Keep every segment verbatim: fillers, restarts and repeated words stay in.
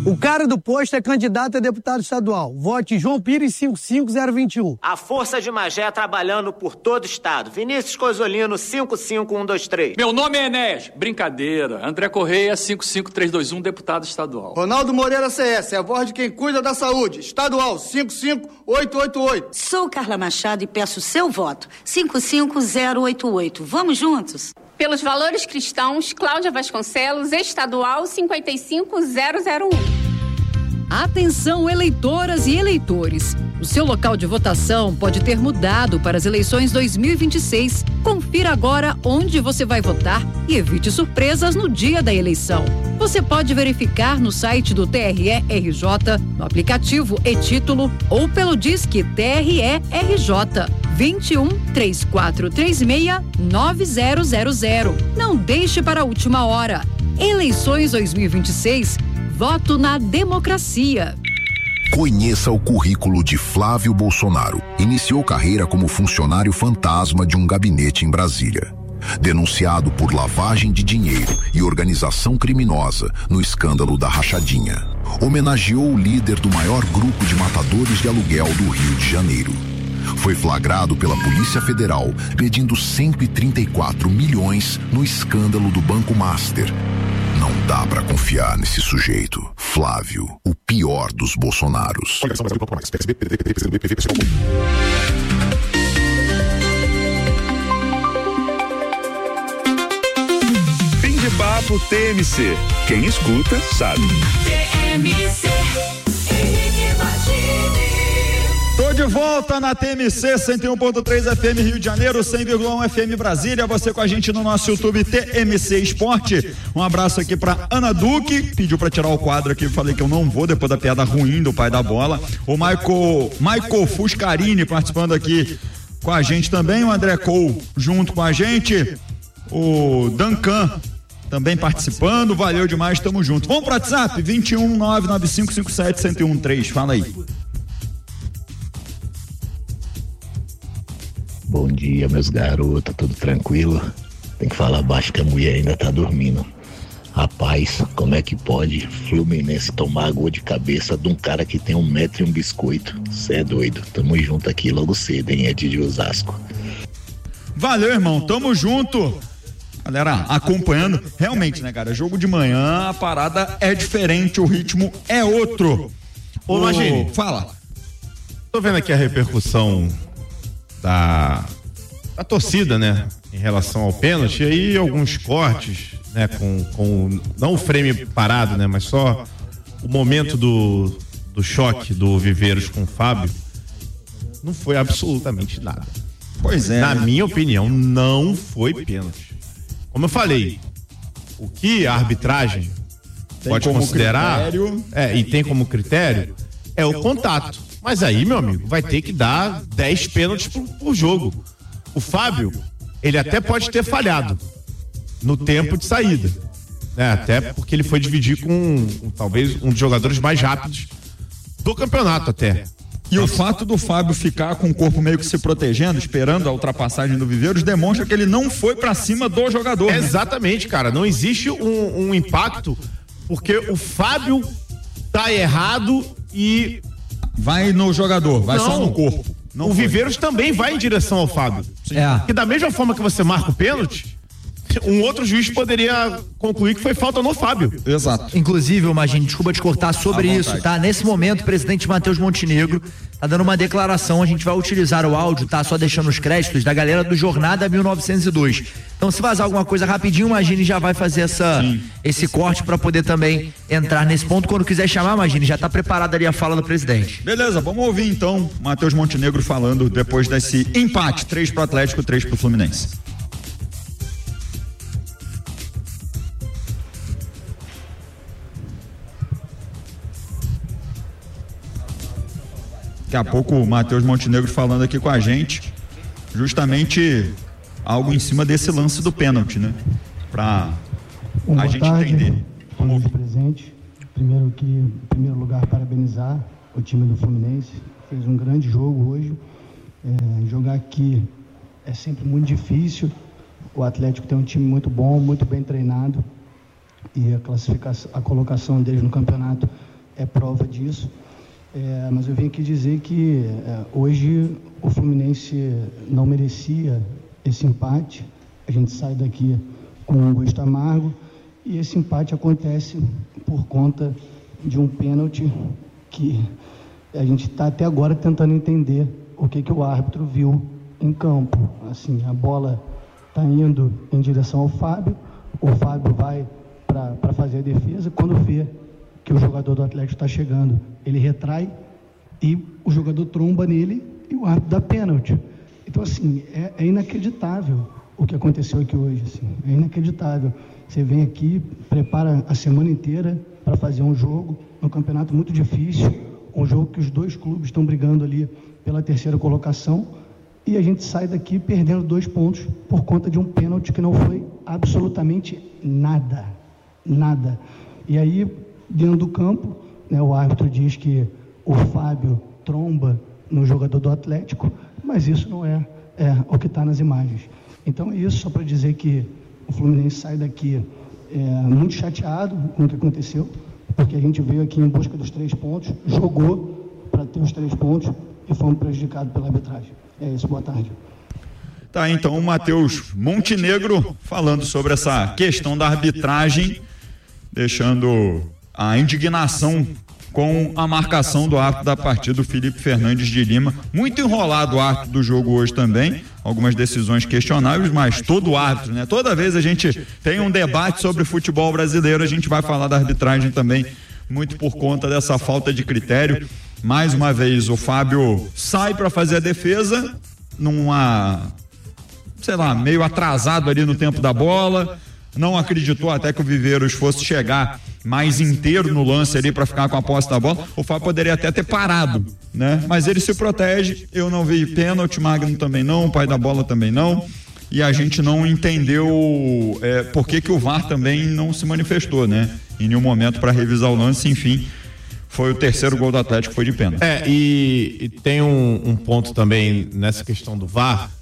O cara do posto é candidato a deputado estadual. Vote João Pires cinco cinco zero dois um. A Força de Magé trabalhando por todo o estado. Vinícius Cosolino cinco cinco um dois três. Meu nome é Enéas. Brincadeira. André Correia cinco cinco três dois um, deputado estadual. Ronaldo Moreira C S, é a voz de quem cuida da saúde. Estadual cinco cinco oito oito oito. Sou Carla Machado e peço seu voto. cinco cinco zero oito oito. Vamos juntos? Pelos valores cristãos, Cláudia Vasconcelos, estadual cinquenta e cinco zero zero um. Atenção, eleitoras e eleitores. O seu local de votação pode ter mudado para as eleições dois mil e vinte e seis. Confira agora onde você vai votar e evite surpresas no dia da eleição. Você pode verificar no site do T R E R J, no aplicativo e-Título ou pelo Disque T R E R J vinte e um, três quatro três seis, nove zero zero zero. Não deixe para a última hora. Eleições dois mil e vinte e seis. Voto na democracia. Conheça o currículo de Flávio Bolsonaro. Iniciou carreira como funcionário fantasma de um gabinete em Brasília. Denunciado por lavagem de dinheiro e organização criminosa no escândalo da rachadinha. Homenageou o líder do maior grupo de matadores de aluguel do Rio de Janeiro. Foi flagrado pela Polícia Federal pedindo cento e trinta e quatro milhões no escândalo do Banco Master. Não dá pra confiar nesse sujeito. Flávio, o pior dos Bolsonaros. Fim de papo T M C. Quem escuta, sabe. T M C. Henrique Martini. Tô de volta na T M C cento e um ponto três F M Rio de Janeiro, cem vírgula um F M Brasília. Você com a gente no nosso YouTube T M C Esporte. Um abraço aqui pra Ana Duque, pediu pra tirar o quadro aqui, falei que eu não vou depois da piada ruim do pai da bola. O Michael, Michael Fuscarini participando aqui com a gente também, o André Cole junto com a gente, o Duncan também participando, valeu demais, tamo junto. Vamos pro WhatsApp, vinte e um, nove nove cinco cinco sete, zero um três, fala aí. Bom dia, meus garotos, tudo tranquilo? Tem que falar baixo que a mulher ainda tá dormindo. Rapaz, como é que pode Fluminense tomar a gol de cabeça de um cara que tem um metro e um biscoito? Cê é doido, tamo junto aqui logo cedo, hein, Ed de Osasco. Valeu, irmão, tamo junto. Galera, acompanhando, realmente, né, cara, jogo de manhã, a parada é diferente, o ritmo é outro. Ô, Imagine, fala. Tô vendo aqui a repercussão Da, da torcida, né, em relação ao pênalti, e aí alguns cortes, né, com, com não o frame parado, né, mas só o momento do, do choque do Viveiros com o Fábio, não foi absolutamente nada. Pois é. Na minha opinião, não foi pênalti. Como eu falei, o que a arbitragem tem pode considerar, critério, é, e tem como critério, é o contato. Mas aí, meu amigo, vai ter que dar dez pênaltis por, por jogo. O Fábio, ele até pode ter falhado no tempo de saída, né? Até porque ele foi dividir com, com talvez um dos jogadores mais rápidos do campeonato até. E o fato do Fábio ficar com o corpo meio que se protegendo, esperando a ultrapassagem do Viveiros, demonstra que ele não foi pra cima do jogador. Né? Exatamente, cara. Não existe um, um impacto, porque o Fábio tá errado e vai no jogador, vai não, só no corpo. Não o foi. Viveiros também vai em direção ao Fábio. É. Porque da mesma forma que você marca o pênalti, um outro juiz poderia concluir que foi falta no Fábio. Exato. Inclusive, Imagine, desculpa te cortar sobre isso, tá? Nesse momento, o presidente Matheus Montenegro tá dando uma declaração, a gente vai utilizar o áudio, tá? Só deixando os créditos da galera do Jornada mil novecentos e dois. Então, se vazar alguma coisa rapidinho, Imagine já vai fazer essa, esse corte para poder também entrar nesse ponto. Quando quiser chamar, Imagine, já tá preparada ali a fala do presidente. Beleza, vamos ouvir então Matheus Montenegro falando depois desse empate, três pro Atlético, três pro Fluminense. Daqui a pouco o Matheus Montenegro falando aqui com a gente, justamente algo em cima desse lance do pênalti, né? Pra a gente entender. Vamos presente. Primeiro que, em primeiro lugar, parabenizar o time do Fluminense. Fez um grande jogo hoje. É, jogar aqui é sempre muito difícil. O Atlético tem um time muito bom, muito bem treinado. E a classificação, a colocação deles no campeonato é prova disso. É, mas eu vim aqui dizer que é, hoje o Fluminense não merecia esse empate. A gente sai daqui com um gosto amargo e esse empate acontece por conta de um pênalti que a gente está até agora tentando entender o que, que o árbitro viu em campo. Assim, a bola está indo em direção ao Fábio, o Fábio vai para fazer a defesa, quando vê que o jogador do Atlético está chegando, ele retrai e o jogador tromba nele e o árbitro dá pênalti. Então, assim, é, é inacreditável o que aconteceu aqui hoje, assim, é inacreditável. Você vem aqui, prepara a semana inteira para fazer um jogo, um campeonato muito difícil, um jogo que os dois clubes estão brigando ali pela terceira colocação, e a gente sai daqui perdendo dois pontos por conta de um pênalti que não foi absolutamente nada, nada. E aí, dentro do campo, né, o árbitro diz que o Fábio tromba no jogador do Atlético, mas isso não é, é o que está nas imagens. Então é isso, só para dizer que o Fluminense sai daqui é, muito chateado com o que aconteceu, porque a gente veio aqui em busca dos três pontos, jogou para ter os três pontos e fomos prejudicados pela arbitragem. É isso, boa tarde. Tá, então o Matheus Montenegro falando sobre essa questão da arbitragem, deixando a indignação com a marcação do árbitro da partida, do Felipe Fernandes de Lima. Muito enrolado o árbitro do jogo hoje também, algumas decisões questionáveis, mas todo árbitro, né? Toda vez a gente tem um debate sobre futebol brasileiro, a gente vai falar da arbitragem também, muito por conta dessa falta de critério. Mais uma vez, o Fábio sai para fazer a defesa, numa, sei lá, meio atrasado ali no tempo da bola, não acreditou até que o Viveiros fosse chegar mais inteiro no lance ali para ficar com a posse da bola. O Fábio poderia até ter parado, né? Mas ele se protege. Eu não vi pênalti, Magno também não, o pai da bola também não. E a gente não entendeu é, por que que o V A R também não se manifestou, né? Em nenhum momento para revisar o lance, enfim. Foi o terceiro gol do Atlético, foi de pênalti. É, e, e tem um, um ponto também nessa questão do V A R,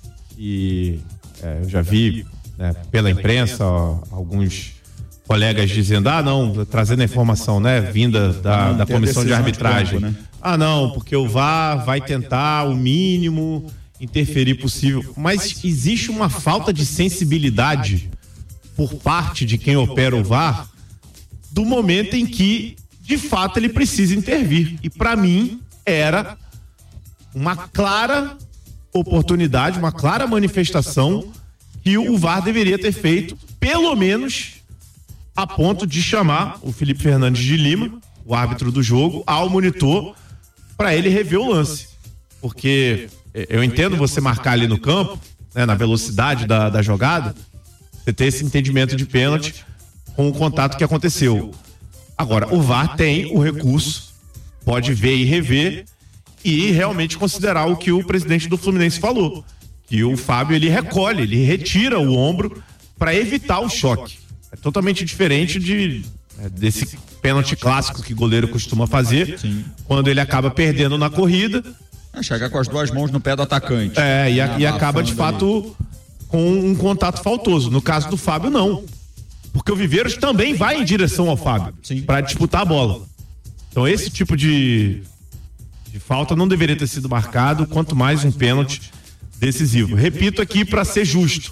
e é, eu já vi né, pela imprensa ó, alguns colegas dizendo, ah não, trazendo a informação, né, vinda da, da comissão de arbitragem. De campo, né? Ah não, porque o V A R vai tentar o mínimo interferir possível. Mas existe uma falta de sensibilidade por parte de quem opera o V A R do momento em que de fato ele precisa intervir. E para mim era uma clara oportunidade, uma clara manifestação que o V A R deveria ter feito, pelo menos a ponto de chamar o Felipe Fernandes de Lima, o árbitro do jogo, ao monitor para ele rever o lance. Porque eu entendo você marcar ali no campo, né, na velocidade da, da jogada, você ter esse entendimento de pênalti com o contato que aconteceu. Agora, o V A R tem o recurso, pode ver e rever e realmente considerar o que o presidente do Fluminense falou, que o Fábio ele recolhe, ele retira o ombro para evitar o choque. É totalmente diferente de, é, desse pênalti clássico que o goleiro costuma fazer. Sim. Quando ele acaba perdendo na corrida. Chega com as duas mãos no pé do atacante. É, e, a, e acaba de fato com um contato faltoso. No caso do Fábio, não. Porque o Viveiros também vai em direção ao Fábio para disputar a bola. Então esse tipo de, de falta não deveria ter sido marcado, quanto mais um pênalti decisivo. Repito aqui para ser justo.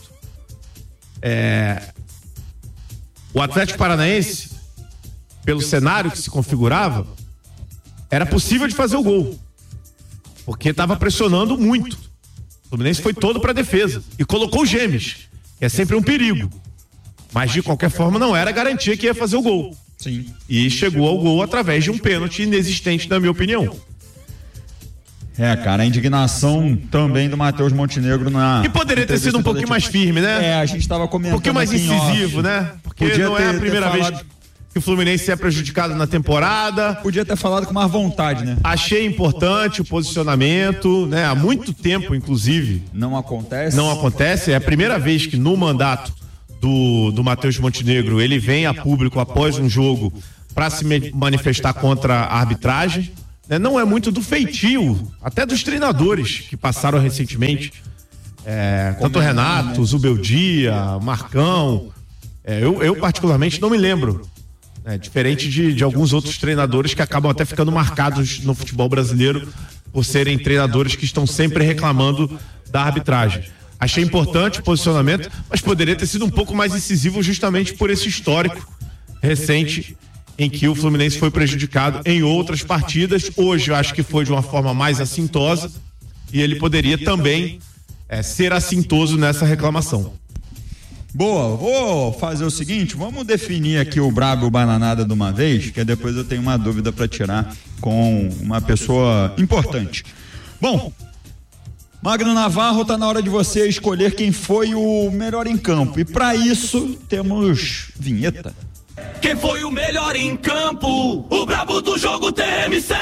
É... O Atlético Paranaense, pelo cenário que se configurava, era possível de fazer o gol, porque estava pressionando muito. O Fluminense foi todo para a defesa e colocou os gêmeos, que é sempre um perigo. Mas de qualquer forma não era garantia que ia fazer o gol. Sim. E chegou ao gol através de um pênalti inexistente, na minha opinião. É, cara, a indignação também do Matheus Montenegro na... E poderia ter sido um pouquinho mais firme, né? É, a gente estava comentando. Um pouquinho mais incisivo, né? Porque podia não ter, é a primeira vez falado... que o Fluminense é prejudicado na temporada. Podia ter falado com mais vontade, né? Achei importante o posicionamento, né? Há muito tempo, inclusive. Não acontece. Não acontece. É a primeira vez que no mandato do, do Matheus Montenegro ele vem a público após um jogo para se manifestar contra a arbitragem. Não é muito do feitio, até dos treinadores que passaram recentemente. É, tanto o Renato, Zubeldia, Marcão. É, eu, eu, particularmente, não me lembro Né? Diferente de, de alguns outros treinadores que acabam até ficando marcados no futebol brasileiro por serem treinadores que estão sempre reclamando da arbitragem. Achei importante o posicionamento, mas poderia ter sido um pouco mais incisivo justamente por esse histórico recente em que o Fluminense foi prejudicado em outras partidas. Hoje eu acho que foi de uma forma mais assintosa e ele poderia também é, ser assintoso nessa reclamação. Boa, vou fazer o seguinte, vamos definir aqui o brabo e o bananada de uma vez, que depois eu tenho uma dúvida para tirar com uma pessoa importante. Bom, Magno Navarro, tá na hora de você escolher quem foi o melhor em campo. E para isso temos vinheta. Quem foi o melhor em campo? O brabo do jogo T M C.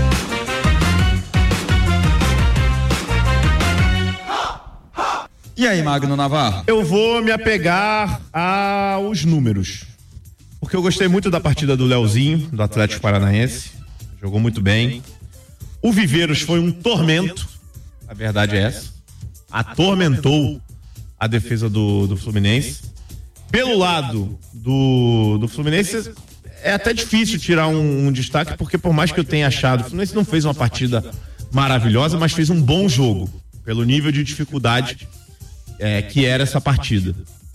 E aí, Magno Navarro? Eu vou me apegar aos números. Porque eu gostei muito da partida do Leozinho, do Atlético Paranaense. Jogou muito bem. O Viveiros foi um tormento. A verdade é essa. Atormentou a defesa do, do Fluminense. Pelo lado do, do Fluminense, é até difícil tirar um, um destaque, porque por mais que eu tenha achado, o Fluminense não fez uma partida maravilhosa, mas fez um bom jogo, pelo nível de dificuldade é, que era essa partida.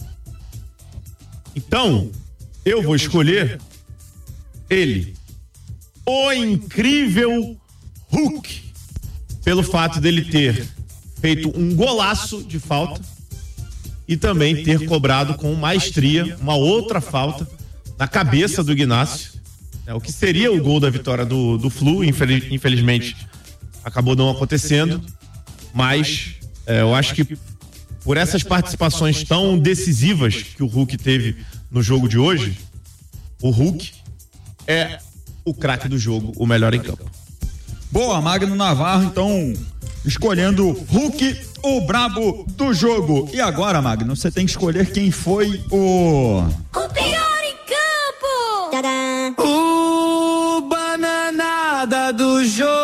Então, eu vou escolher ele, o incrível Hulk, pelo fato dele ter feito um golaço de falta e também ter cobrado com maestria uma outra falta na cabeça do Ignacio, né, o que seria o gol da vitória do, do Flu. Infeliz, infelizmente acabou não acontecendo, mas é, eu acho que por essas participações tão decisivas que o Hulk teve no jogo de hoje, o Hulk é o craque do jogo, o melhor em campo. Boa, Magno Navarro, então, escolhendo Hulk, o brabo do jogo. E agora, Magno, você tem que escolher quem foi o... O pior em campo! Tadã. O bananada do jogo!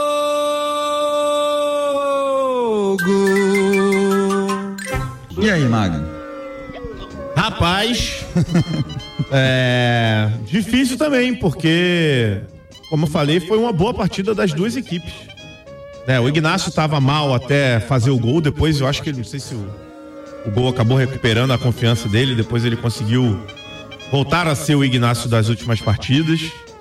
E aí, Magno? Rapaz, é difícil também, porque... Como eu falei, foi uma boa partida das duas equipes. É, o Ignacio estava mal até fazer o gol. Depois eu acho que, não sei se o, o gol acabou recuperando a confiança dele. Depois ele conseguiu voltar a ser o Ignacio das últimas partidas.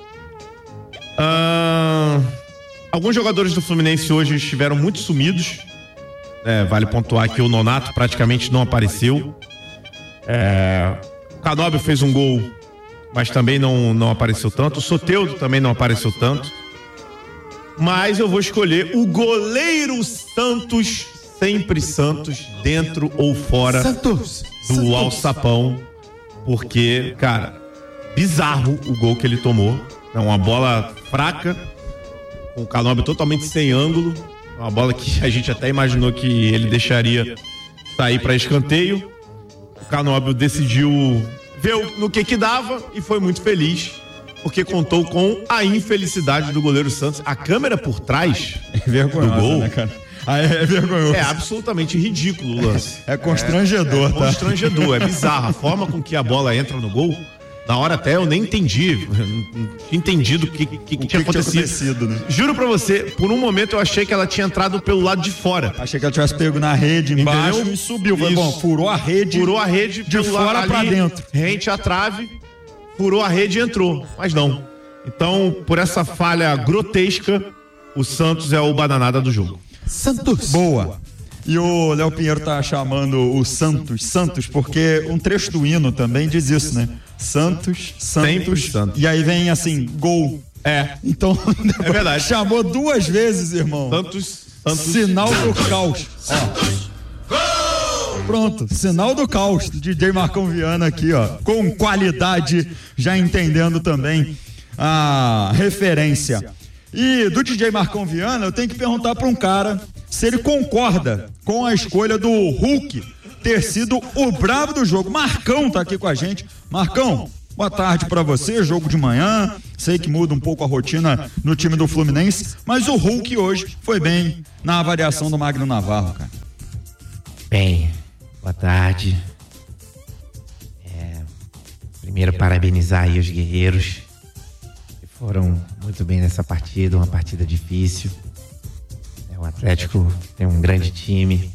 Ah, alguns jogadores do Fluminense hoje estiveram muito sumidos. É, vale pontuar que o Nonato praticamente não apareceu. É, o Canóbio fez um gol, mas também não, não apareceu tanto. O Soteldo também não apareceu tanto. Mas eu vou escolher o goleiro Santos, sempre Santos, dentro ou fora Santos, do Santos. Alçapão. Porque, cara, bizarro o gol que ele tomou. É uma bola fraca, com o Canóbio totalmente sem ângulo. Uma bola que a gente até imaginou que ele deixaria sair para escanteio. O Canóbio decidiu... Viu no que que dava e foi muito feliz, porque contou com a infelicidade do goleiro Santos. A câmera por trás é do gol, né, cara? Ah, é vergonhoso. É absolutamente ridículo o lance. É, é constrangedor, é, é tá? constrangedor, é bizarro. A forma com que a bola entra no gol, na hora até eu nem entendi. Não tinha entendido o que, que, que, que tinha acontecido. Tinha acontecido, né? Juro pra você, por um momento eu achei que ela tinha entrado pelo lado de fora. Achei que ela tivesse pego na rede embaixo. Entendeu? E subiu. Foi bom, furou a rede. Furou a rede de fora ali, pra dentro. Rente à trave, furou a rede e entrou. Mas não. Então, por essa falha grotesca, o Santos é o bananada do jogo. Santos. Boa. E o Léo Pinheiro tá chamando o Santos, Santos, porque um trecho do hino também diz isso, né? Santos, Santos. Santos. E aí vem assim, gol. É. Então, é verdade. Chamou duas vezes, irmão. Santos, Santos. Sinal Santos. do caos. Ó. Pronto, sinal do caos. D J Marcão Viana aqui, ó. Com qualidade, já entendendo também a referência. E do D J Marcão Viana, eu tenho que perguntar para um cara se ele concorda com a escolha do Hulk ter sido o brabo do jogo. Marcão tá aqui com a gente. Marcão, boa tarde para você, jogo de manhã, sei que muda um pouco a rotina no time do Fluminense, mas o Hulk hoje foi bem na avaliação do Magno Navarro, cara. Bem, boa tarde. É, Primeiro, parabenizar aí os guerreiros que foram muito bem nessa partida, uma partida difícil. É, o Atlético tem um grande time.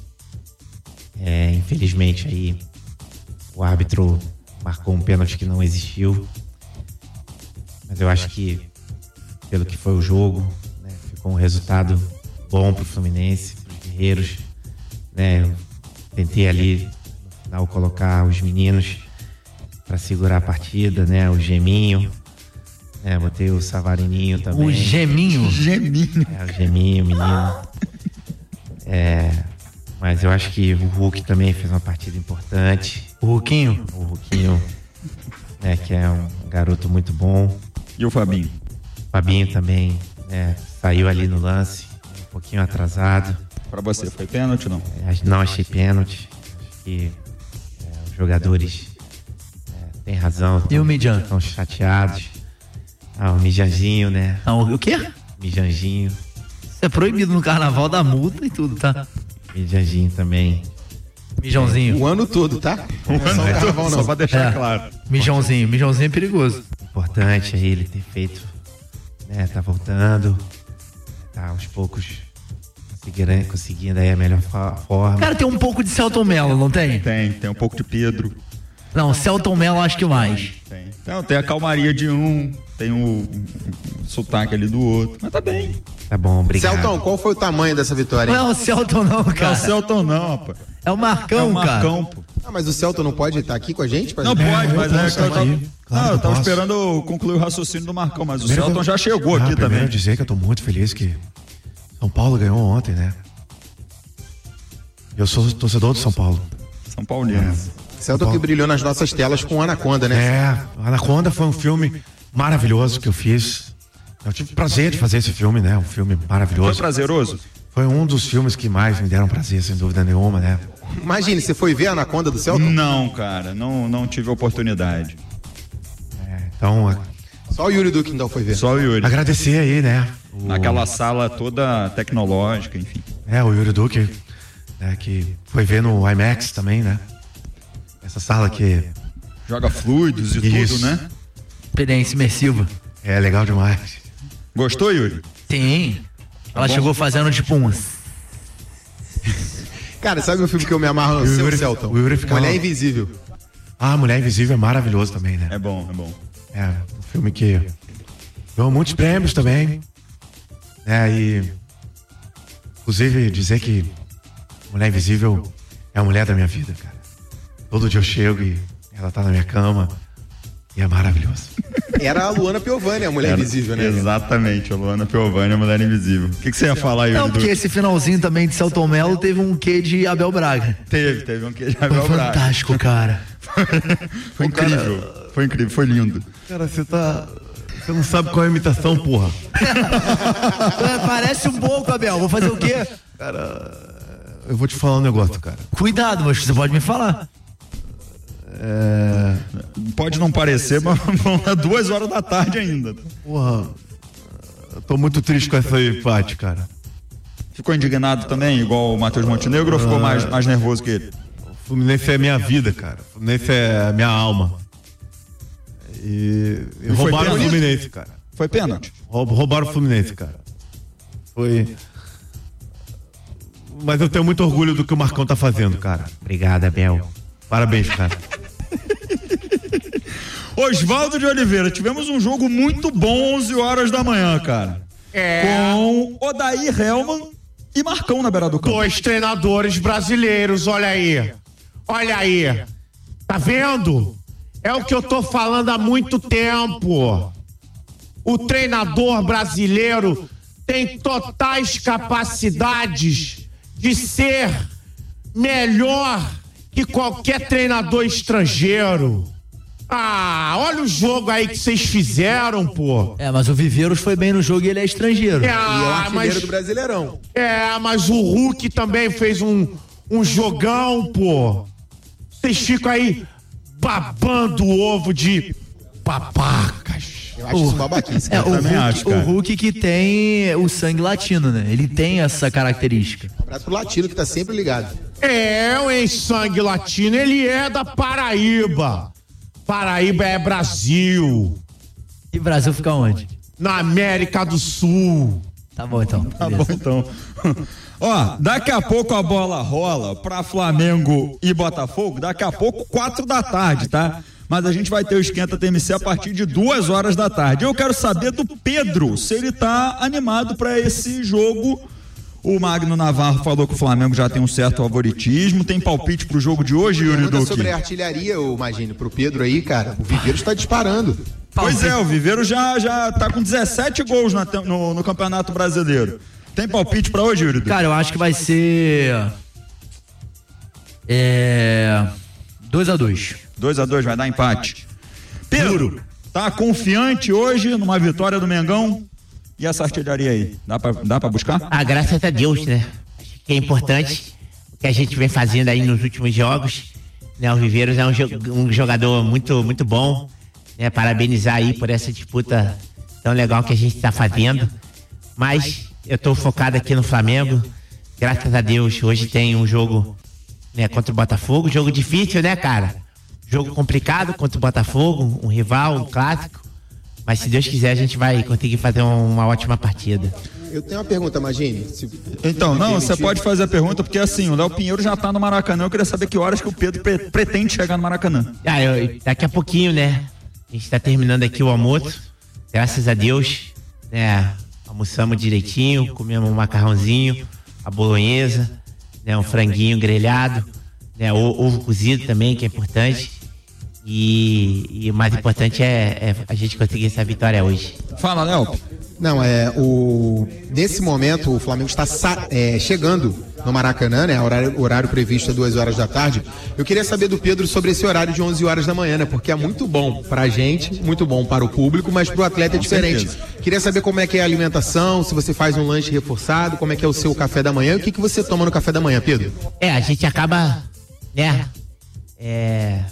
É, infelizmente aí o árbitro marcou um pênalti que não existiu. Mas eu acho que, pelo que foi o jogo, né, ficou um resultado bom pro Fluminense, pros guerreiros. Né, eu tentei ali no final colocar os meninos para segurar a partida, né? O Geminho, né? Botei o Savarininho também. O Geminho? Geminho. É, o Geminho, menino. É, mas eu acho que o Hulk também fez uma partida importante. O Hulkinho? O Hulkinho, né? Que é um garoto muito bom. E o Fabinho? O Fabinho também, né? Saiu ali no lance, um pouquinho atrasado. Pra você, foi pênalti ou não? É, não achei pênalti. Acho que é, os jogadores tem razão. E o Mijan? Estão chateados. Ah, o Mijanzinho, né? Ah, o quê? Mijanzinho. Isso é proibido no carnaval, da multa e tudo, tá? Mijanzinho também. Mijãozinho. O ano todo, tá? O ano todo, só pra deixar é. claro. Mijãozinho, mijãozinho é perigoso. Importante aí ele ter feito, né? Tá voltando. Tá aos poucos conseguindo, conseguindo aí a melhor forma. Cara, tem um pouco de Celton Mello, não tem? Tem, tem um pouco de Pedro. Não, Celton Mello acho que mais. Tem. Não, tem a calmaria de um, tem o, o, o sotaque ali do outro. Mas tá bem. Tá bom, obrigado. Celton, qual foi o tamanho dessa vitória? Não é o Celton não, cara. Não é o Celton não, rapaz. É o Marcão, é o Marcão, cara. Pô. Ah, mas o Celton não pode estar aqui com a gente? Não pode, é, mas é que eu tava, claro não, eu tava posso. esperando eu concluir o raciocínio do Marcão, mas Primeiro o Celton eu... já chegou ah, aqui também. Eu dizer que eu tô muito feliz que São Paulo ganhou ontem, né? Eu sou torcedor do São Paulo. São Paulino. Celton que brilhou nas nossas telas com Anaconda, né? É, Anaconda foi um filme maravilhoso que eu fiz. Eu tive prazer de fazer esse filme, né? Um filme maravilhoso. Foi prazeroso? Foi um dos filmes que mais me deram prazer, sem dúvida nenhuma, né? Imagine, você foi ver a Anaconda do Celton? Não, cara, não, não tive a oportunidade. É, então... Só o Yuri Duque então foi ver. Só o Yuri. Agradecer aí, né? O... Naquela sala toda tecnológica, enfim. É, o Yuri Duque, né, que foi ver no IMAX também, né? Essa sala que... Joga fluidos e Isso. tudo, né? Experiência imersiva. É, legal demais. Gostou, Yuri? Sim. Ela tá chegou fazendo tipo um... Cara, sabe um filme que eu me amarro no seu, Yuri, Celton? o Yuri ficava... Mulher Invisível. Ah, Mulher Invisível é maravilhoso também, né? É bom, é bom. É, um filme que ganhou muitos prêmios também. É, e... Inclusive, dizer que Mulher Invisível é a mulher da minha vida, cara. Todo dia eu chego e ela tá na minha cama e é maravilhoso. Era a Luana Piovani, a Mulher Era, Invisível, né? Exatamente, a Luana Piovani, a Mulher Invisível. O que, que você ia falar aí, Não, Yuri? porque esse finalzinho também de Celton Mello teve um quê de Abel Braga. Teve, teve um quê de Abel Foi Braga. fantástico, cara. Foi incrível, cara... foi incrível, foi lindo. Cara, você tá... Você não sabe qual é a imitação, porra. Parece um pouco, Abel. Vou fazer o quê? Cara, eu vou te falar um negócio, cara. Cuidado, mas você pode me falar. É... Pode não parecer, mas vão lá duas horas da tarde ainda. Porra, eu tô muito triste com essa empate, cara. Ficou indignado também, igual o Matheus Montenegro, ou ficou Ah, mais, mais nervoso que ele? O Fluminense é minha vida, cara. O Fluminense é a minha alma. E, e roubaram o Fluminense, cara. Foi pênalti? Roubaram o Fluminense, cara. Foi... Mas eu tenho muito orgulho do que o Marcão tá fazendo, cara. Obrigado, Abel. Parabéns, cara. Oswaldo de Oliveira, tivemos um jogo muito bom, onze horas da manhã, cara. É. Com Odair Hellman e Marcão na beira do campo. Dois treinadores brasileiros, olha aí. Olha aí. Tá vendo? É o que eu tô falando há muito tempo. O treinador brasileiro tem totais capacidades de ser melhor que qualquer treinador estrangeiro. Ah, olha o jogo aí que vocês fizeram, pô. É, mas o Viveiros foi bem no jogo e ele é estrangeiro. É, E é o artilheiro mas, do Brasileirão. é, mas o Hulk também fez um, um jogão, pô. Vocês ficam aí babando o ovo de babacas. Eu acho isso babaquice. É, cara. o também Hulk, acho, cara. o Hulk que tem o sangue latino, né? Ele tem essa característica. Abraço pro Latino que tá sempre ligado. É, o em sangue latino, ele é da Paraíba. Paraíba é Brasil. E Brasil fica onde? Na América do Sul. Tá bom então. Tá bom então. Ó, daqui a pouco a bola rola pra Flamengo e Botafogo, daqui a pouco quatro da tarde, tá? Mas a gente vai ter o Esquenta T M C a partir de duas horas da tarde. Eu quero saber do Pedro, se ele tá animado pra esse jogo. O Magno Navarro falou que o Flamengo já tem um certo favoritismo. Tem palpite pro jogo de hoje, Yuri Duque? Sobre a artilharia, imagino, pro Pedro aí, cara, o Viveiro está disparando. Pois é, o Viveiro já, já tá com dezessete gols na, no, no Campeonato Brasileiro. Tem palpite pra hoje, Yuri? Cara, eu acho que vai ser é dois a dois. dois a dois vai dar empate. Pedro, tá confiante hoje numa vitória do Mengão? E essa artilharia aí, dá pra, dá pra buscar? Ah, graças a Deus, né? Acho que é importante o que a gente vem fazendo aí nos últimos jogos, né? O Viveiros é um, um jogador muito, muito bom, né? Parabenizar aí por essa disputa tão legal que a gente tá fazendo, mas eu tô focado aqui no Flamengo, graças a Deus. Hoje tem um jogo, né, contra o Botafogo, jogo difícil, né, cara? Jogo complicado contra o Botafogo, um rival, um clássico. Mas se Deus quiser, a gente vai conseguir fazer uma ótima partida. Eu tenho uma pergunta, Magini. Se... Então, não, você pode fazer a pergunta, porque assim, o Léo Pinheiro já tá no Maracanã. Eu queria saber que horas que o Pedro pre- pretende chegar no Maracanã. Ah, eu, daqui a pouquinho, né? A gente tá terminando aqui o almoço. Graças a Deus, né? Almoçamos direitinho, comemos um macarrãozinho, a bolonhesa, né? Um franguinho grelhado, né? O, ovo cozido também, que é importante. E, e o mais importante é, é a gente conseguir essa vitória hoje. Fala, Léo. Não, é o nesse momento o Flamengo está sa- é, chegando no Maracanã, né? O horário, horário previsto é duas horas da tarde. Eu queria saber do Pedro sobre esse horário de onze horas da manhã, né? Porque é muito bom pra gente, muito bom para o público, mas pro atleta é diferente. Queria saber como é que é a alimentação, se você faz um lanche reforçado, como é que é o seu café da manhã e o que, que você toma no café da manhã, Pedro? É, a gente acaba, né? É...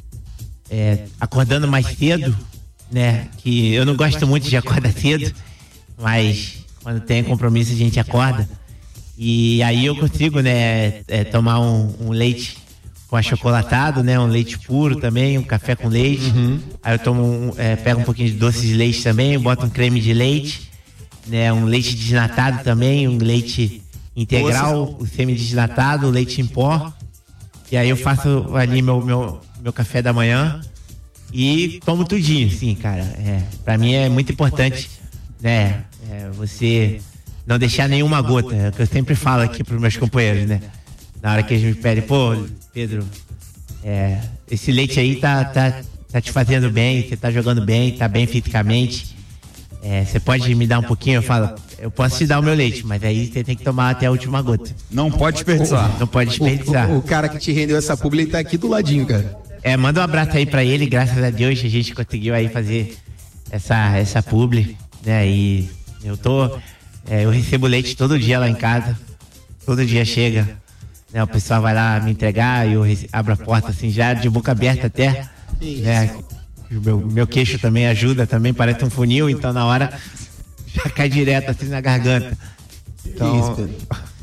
É, acordando mais cedo, né? Que eu não gosto muito de acordar cedo, mas quando tem compromisso a gente acorda. E aí eu consigo, né? É, tomar um, um leite com achocolatado, né? Um leite puro também, um café com leite. Uhum. Aí eu tomo um, é, pego um pouquinho de doce de leite também, boto um creme de leite, né? Um leite desnatado também, um leite integral, o semi-desnatado, o leite em pó. E aí eu faço ali meu, meu, meu café da manhã e tomo tudinho, assim, cara. É, pra mim é muito importante, né? É, você não deixar nenhuma gota. É o que eu sempre falo aqui pros meus companheiros, né? Na hora que eles me pedem, pô, Pedro, é, esse leite aí tá, tá, tá te fazendo bem, você tá jogando bem, tá bem fisicamente. É, você pode me dar um pouquinho? Eu falo, eu posso te dar o meu leite, mas aí você tem que tomar até a última gota. Não pode desperdiçar. Não pode desperdiçar. O, o, o cara que te rendeu essa publi tá aqui do ladinho, cara. É, manda um abraço aí pra ele, graças a Deus a gente conseguiu aí fazer essa, essa publi, né? E eu tô, é, eu recebo leite todo dia lá em casa, todo dia chega, né? O pessoal vai lá me entregar e eu rece- abro a porta assim já de boca aberta até, né? O meu, meu queixo também ajuda, também parece um funil, então na hora já cai direto assim na garganta. Então... Que isso,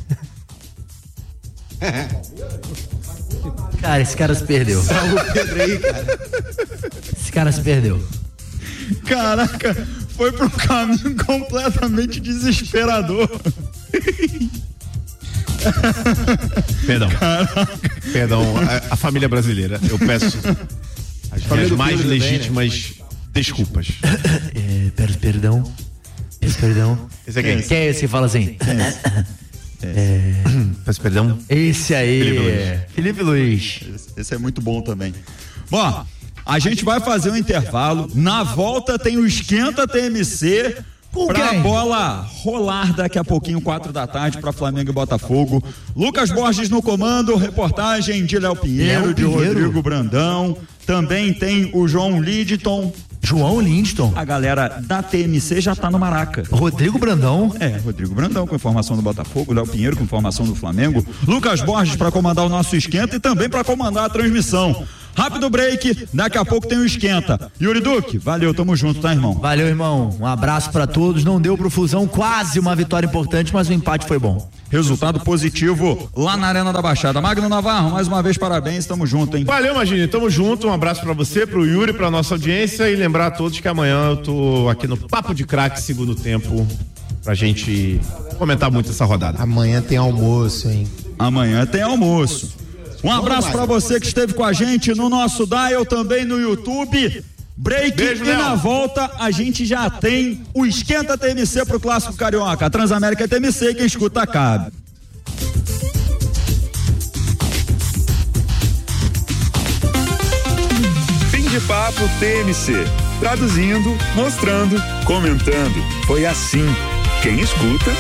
Cara, esse cara se perdeu. Salve o Pedro aí, cara. Esse cara se perdeu. Caraca, foi pra um caminho completamente desesperador. Perdão. Caraca. Perdão, a, a família brasileira. Eu peço as minhas mais Pedro legítimas também, né? desculpas. É, peço perdão. Peço perdão. Esse é quem? Quem é esse que fala assim? É... Peço perdão. Esse aí. Felipe Luiz. Felipe Luiz. Esse, esse é muito bom também. Bom, a gente vai fazer um intervalo. Na volta tem o Esquenta T M C. Pra quem? bola rolar daqui a pouquinho, quatro da tarde, pra Flamengo e Botafogo. Lucas Borges no comando, reportagem de Léo Pinheiro, Léo de Pinheiro. Rodrigo Brandão. Também tem o João Lidton. João Lindton. A galera da T M C já tá no Maraca. Rodrigo Brandão. É, Rodrigo Brandão com informação do Botafogo, Léo Pinheiro com informação do Flamengo, Lucas Borges para comandar o nosso esquenta e também para comandar a transmissão. Rápido break, daqui a pouco tem o Esquenta. Yuri Duque, valeu, tamo junto, tá, irmão? Valeu, irmão. Um abraço pra todos. Não deu pro Fusão, quase uma vitória importante, mas o empate foi bom. Resultado positivo lá na Arena da Baixada. Magno Navarro, mais uma vez, parabéns, tamo junto, hein? Valeu, Magini, tamo junto. Um abraço pra você, pro Yuri, pra nossa audiência e lembrar a todos que amanhã eu tô aqui no Papo de Craque, segundo tempo, pra gente comentar muito essa rodada. Amanhã tem almoço, hein? Amanhã tem almoço. Um abraço pra você que esteve com a gente no nosso Dial, também no YouTube. Break. Beijo, e Léo. Na volta a gente já tem o Esquenta T M C pro Clássico Carioca. A Transamérica T M C, quem escuta cabe. Fim de papo T M C. Traduzindo, mostrando, comentando. Foi assim. Quem escuta